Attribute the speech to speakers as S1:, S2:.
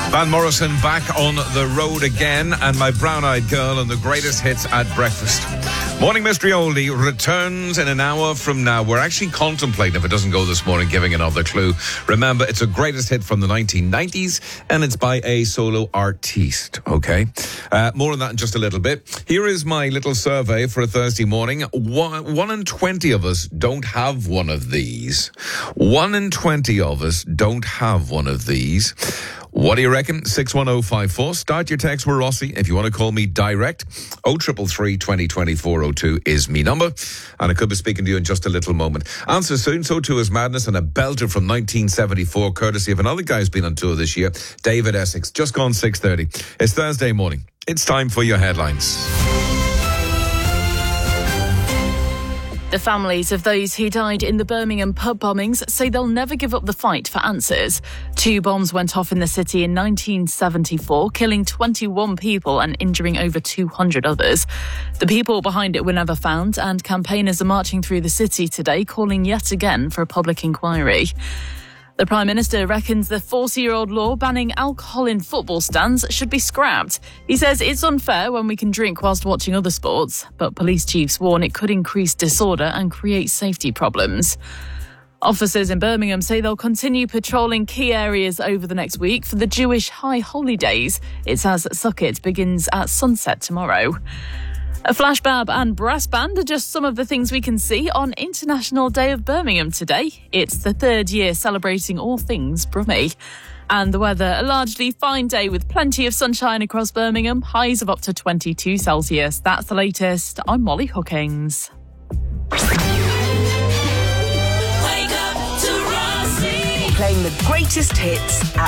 S1: Van Morrison back on the road again, and my brown-eyed girl on the greatest hits at breakfast. Morning Mystery Oldie returns in an hour from now. We're actually contemplating, if it doesn't go this morning, giving another clue. Remember, it's a greatest hit from the 1990s, and it's by a solo artiste, okay? More on that in just a little bit. Here is my little survey for a Thursday morning. 1 in 20 of us don't have one of these. 1 in 20 of us don't have one of these. What do you reckon? 61054. Start your text with Rossi. If you want to call me direct, 0333 2020 402 is me number. And I could be speaking to you in just a little moment. Answer soon. So too is Madness and a belter from 1974, courtesy of another guy who's been on tour this year, David Essex. Just gone 6:30. It's Thursday morning. It's time for your headlines.
S2: The families of those who died in the Birmingham pub bombings say they'll never give up the fight for answers. 2 bombs went off in the city in 1974, killing 21 people and injuring over 200 others. The people behind it were never found, and campaigners are marching through the city today, calling yet again for a public inquiry. The Prime Minister reckons the 40-year-old law banning alcohol in football stands should be scrapped. He says it's unfair when we can drink whilst watching other sports, but police chiefs warn it could increase disorder and create safety problems. Officers in Birmingham say they'll continue patrolling key areas over the next week for the Jewish High Holy Days. It's as Sukkot begins at sunset tomorrow. A flashbab and brass band are just some of the things we can see on International Day of Birmingham today. It's the 3rd year celebrating all things Brummie. And the weather, a largely fine day with plenty of sunshine across Birmingham, highs of up to 22 Celsius. That's the latest. I'm Molly Hookings.
S3: Wake up to Rossi. Playing the greatest hits at